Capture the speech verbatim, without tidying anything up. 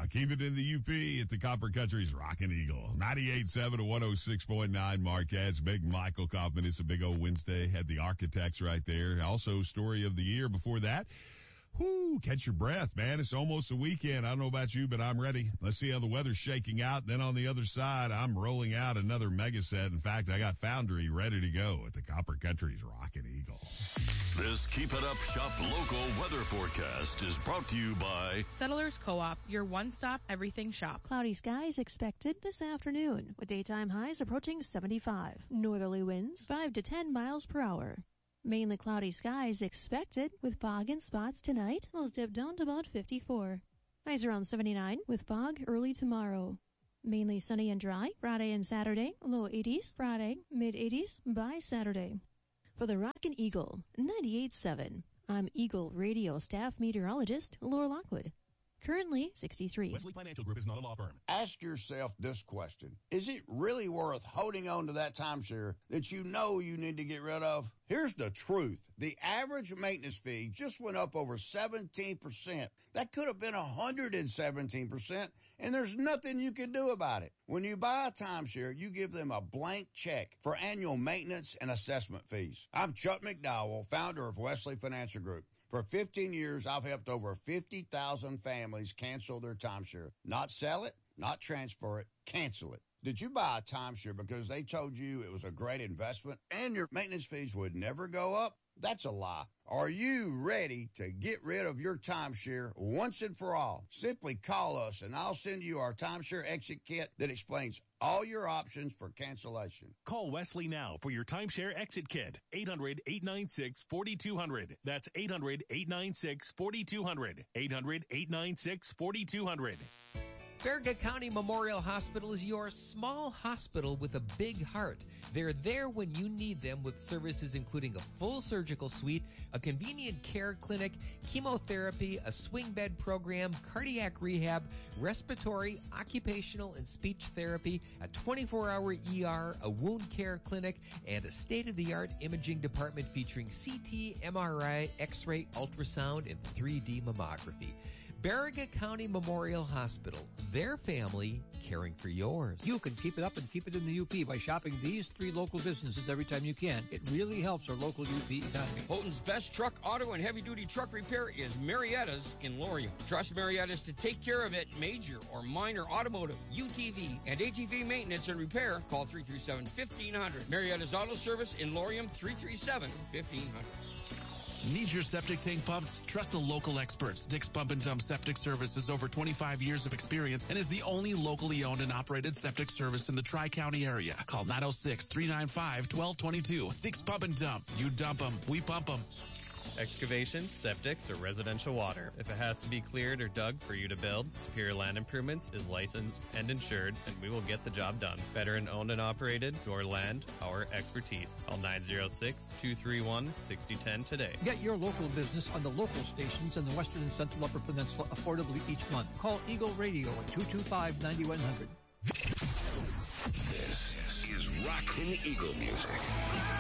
Keep it in the U P at the Copper Country's Rockin' Eagle. ninety-eight point seven to one oh six point nine Marquette's. Big Michael Kaufman. It's a big old Wednesday. Had the Architects right there. Also, story of the year before that. Whoo, catch your breath, man. It's almost the weekend. I don't know about you, but I'm ready. Let's see how the weather's shaking out. Then on the other side, I'm rolling out another mega set. In fact, I got Foundry ready to go at the Copper Country's Rockin' Eagle. This Keep It Up Shop local weather forecast is brought to you by Settlers Co-op, your one-stop everything shop. Cloudy skies expected this afternoon, with daytime highs approaching seventy-five. Northerly winds five to ten miles per hour. Mainly cloudy skies expected, with fog in spots tonight. Lows dip down to about fifty-four. Highs around seventy-nine, with fog early tomorrow. Mainly sunny and dry Friday and Saturday. Low eighties Friday, mid-eighties by Saturday. For the Rockin' Eagle, ninety-eight point seven, I'm Eagle Radio staff meteorologist Laura Lockwood. Currently sixty-three. Wesley Financial Group is not a law firm. Ask yourself this question. Is it really worth holding on to that timeshare that you know you need to get rid of? Here's the truth. The average maintenance fee just went up over seventeen percent. That could have been one hundred seventeen percent, and there's nothing you can do about it. When you buy a timeshare, you give them a blank check for annual maintenance and assessment fees. I'm Chuck McDowell, founder of Wesley Financial Group. For fifteen years, I've helped over fifty thousand families cancel their timeshare. Not sell it, not transfer it, cancel it. Did you buy a timeshare because they told you it was a great investment and your maintenance fees would never go up? That's a lie. Are you ready to get rid of your timeshare once and for all? Simply call us and I'll send you our timeshare exit kit that explains all your options for cancellation. Call Wesley now for your timeshare exit kit. eight hundred, eight nine six, four two zero zero. That's eight hundred, eight nine six, four two zero zero. eight hundred, eight nine six, four two zero zero. Farragut County Memorial Hospital is your small hospital with a big heart. They're there when you need them with services including a full surgical suite, a convenient care clinic, chemotherapy, a swing bed program, cardiac rehab, respiratory, occupational, and speech therapy, a twenty-four hour E R, a wound care clinic, and a state-of-the-art imaging department featuring C T, M R I, X-ray, ultrasound, and three D mammography. Farragut County Memorial Hospital, their family caring for yours. You can keep it up and keep it in the U P by shopping these three local businesses every time you can. It really helps our local U P economy. Houghton's best truck, auto, and heavy-duty truck repair is Marietta's in Laurium. Trust Marietta's to take care of it, major or minor automotive, U T V, and A T V maintenance and repair. Call three three seven, one five zero zero. Marietta's Auto Service in Laurium, three three seven, one five zero zero. Need your septic tank pumped? Trust the local experts. Dick's Pump and Dump Septic Service has over twenty-five years of experience and is the only locally owned and operated septic service in the Tri-County area. Call nine oh six, three nine five, one two two two. Dick's Pump and Dump. You dump them, we pump them. Excavation, septics, or residential water. If it has to be cleared or dug for you to build, Superior Land Improvements is licensed and insured, and we will get the job done. Veteran owned and operated, your land, our expertise. Call nine oh six, two three one, six oh one oh today. Get your local business on the local stations in the Western and Central Upper Peninsula affordably each month. Call Eagle Radio at two two five, nine one zero zero. This is Rockin' Eagle music.